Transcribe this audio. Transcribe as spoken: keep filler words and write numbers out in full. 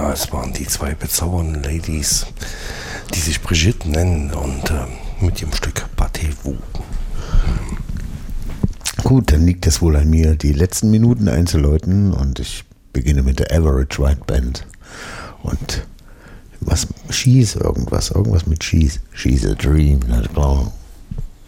Ja, es waren die zwei bezaubernden Ladies, die sich Brigitte nennen und äh, mit ihrem Stück Partez-vous. Gut, dann liegt es wohl an mir, die letzten Minuten einzuläuten und ich beginne mit der Average White Band und was, She's irgendwas, irgendwas mit She's, She's a Dream, na klar.